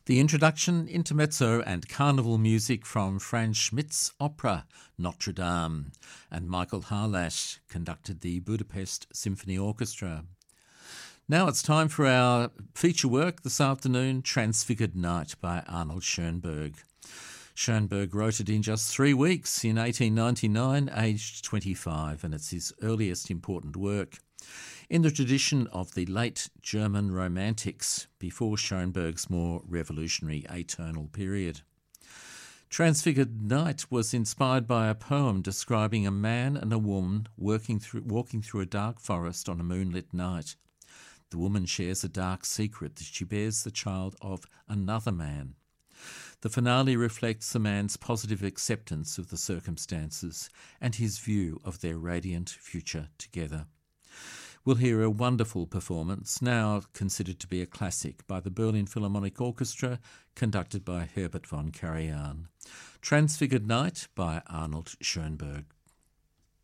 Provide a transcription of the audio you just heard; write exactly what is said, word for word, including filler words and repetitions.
The introduction, intermezzo and carnival music from Franz Schmidt's opera Notre Dame, and Michael Harlash conducted the Budapest Symphony Orchestra. Now it's time for our feature work this afternoon, Transfigured Night by Arnold Schoenberg. Schoenberg wrote it in just three weeks in eighteen ninety-nine, aged twenty-five, and it's his earliest important work. In the tradition of the late German Romantics, before Schoenberg's more revolutionary atonal period. Transfigured Night was inspired by a poem describing a man and a woman working through, walking through a dark forest on a moonlit night. The woman shares a dark secret that she bears the child of another man. The finale reflects the man's positive acceptance of the circumstances and his view of their radiant future together. We'll hear a wonderful performance, now considered to be a classic, by the Berlin Philharmonic Orchestra, conducted by Herbert von Karajan. Transfigured Night by Arnold Schoenberg.